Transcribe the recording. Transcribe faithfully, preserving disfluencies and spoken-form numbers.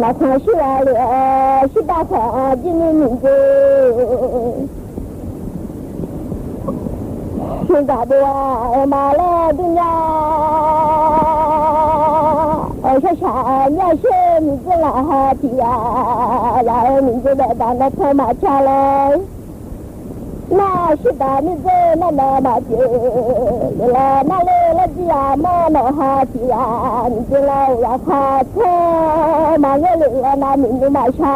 老看学了，十八块今年名字。现在不啊，马来东家，我说啥？你是名字啦哈的呀？然后名字来当那跑马车来。那是大名字，那那马就了，那来了的呀，马那哈的呀，你就来呀哈车，马个来了那名字马上。